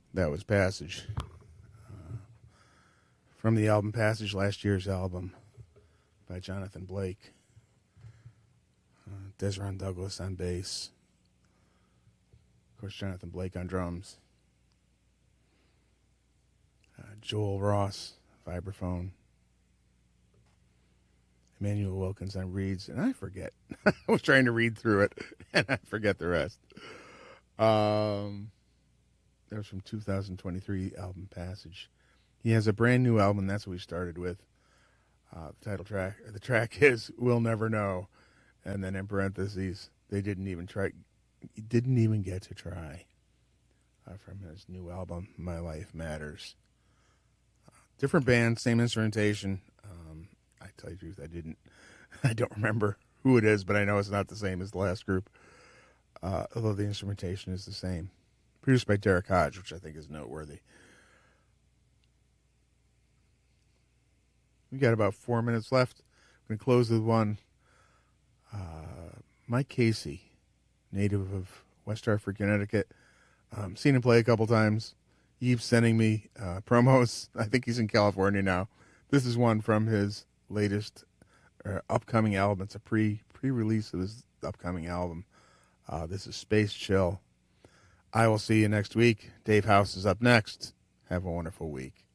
That was Passage. From the album Passage, last year's album by Jonathan Blake. Desron Douglas on bass. Of course, Jonathan Blake on drums. Joel Ross, vibraphone. Emmanuel Wilkins on reeds, and I forget. I was trying to read through it, and I forget the rest. That was from 2023 album Passage. He has a brand new album. That's what we started with. The title track, the track is "We'll Never Know," and then in parentheses, they didn't even get to try. From his new album, My Life Matters. Different band, same instrumentation. I tell you the truth, I don't remember who it is, but I know it's not the same as the last group. Although the instrumentation is the same. Produced by Derek Hodge, which I think is noteworthy. We got about 4 minutes left. I'm going to close with one. Mike Casey, native of West Hartford, Connecticut. Seen him play a couple times. He keeps sending me promos. I think he's in California now. This is one from his latest upcoming album. It's a pre-release of his upcoming album. This is Space Chill. I will see you next week. Dave House is up next. Have a wonderful week.